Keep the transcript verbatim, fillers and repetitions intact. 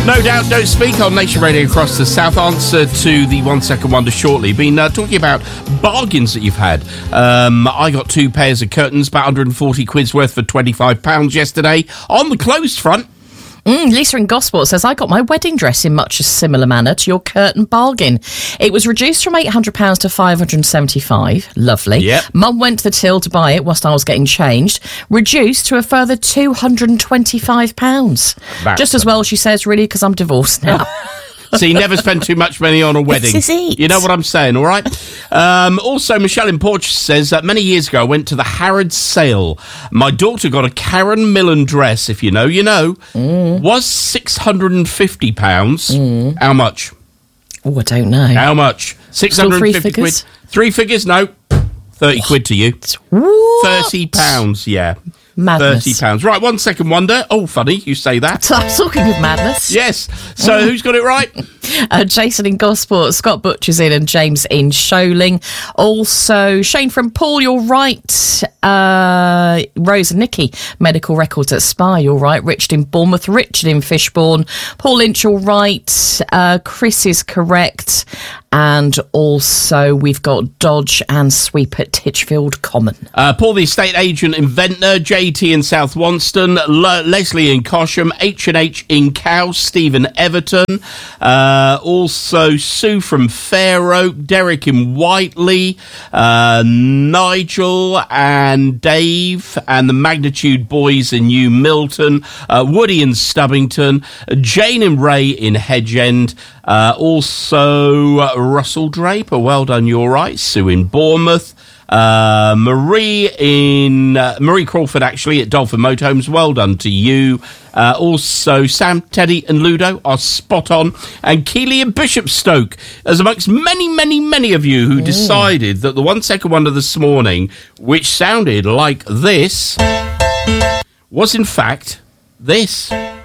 No Doubt, Don't Speak on Nation Radio across the South. Answer to the one second wonder shortly. Been uh, talking about bargains that you've had. Um, I got two pairs of curtains, about one hundred forty quid's worth for twenty-five pounds yesterday. On the closed front, Mm, Lisa in Gosport says, I got my wedding dress in much a similar manner to your curtain bargain. It was reduced from eight hundred pounds to five hundred seventy-five. Lovely. Yep. Mum went to the till to buy it whilst I was getting changed. Reduced to a further two hundred twenty-five pounds. That's Just as well, she says, really, because I'm divorced now. so you never spend too much money on a wedding. This is it. You know what I'm saying, all right? Um, also, Michelle in Porch says that many years ago I went to the Harrods sale. My daughter got a Karen Millen dress, if you know, you know, mm. was six hundred fifty pounds. Mm. How much? Oh, I don't know. How much? six hundred fifty quid. Three figures? No. thirty quid to you. What? thirty pounds, yeah. Madness. thirty pounds. Right, one second wonder. Oh, funny, you say that. I was talking with madness. Yes. So who's got it right? Uh, Jason in Gosport, Scott Butcher's in, and James in Sholing. Also, Shane from Paul, you're right. Uh, Rose and Nikki, medical records at Spa, you're right. Richard in Bournemouth, Richard in Fishbourne. Paul Lynch, you're right. Uh, Chris is correct. And also, we've got Dodge and Sweep at Titchfield Common. Uh, Paul, the estate agent in Ventnor, J T in South Wanston, Le- Leslie in Cosham, H and H in Cow, Stephen Everton. Uh, also, Sue from Fair Oak, Derek in Whiteley, uh, Nigel and Dave and the Magnitude Boys in New Milton, uh, Woody in Stubbington, Jane and Ray in Hedge End. Uh, also, uh, Russell Draper, well done, you're right. Sue in Bournemouth. Uh, Marie in uh, Marie Crawford, actually, at Dolphin Motorhomes, well done to you. Uh, also, Sam, Teddy and Ludo are spot on. And Keeley and Bishopstoke, as amongst many, many, many of you who Ooh. decided that the one second wonder this morning, which sounded like this, was in fact this.